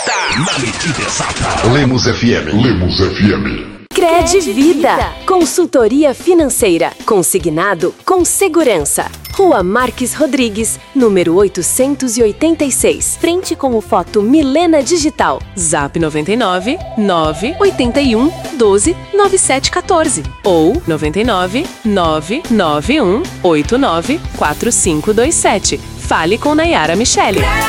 Na medida exata. Lemos FM. Cred Vida. Consultoria financeira. Consignado com segurança. Rua Marques Rodrigues, número 886. Frente com o Foto Milena Digital. Zap 99 981 12 9714 ou 99 991 89 4527. Fale com Nayara Michele.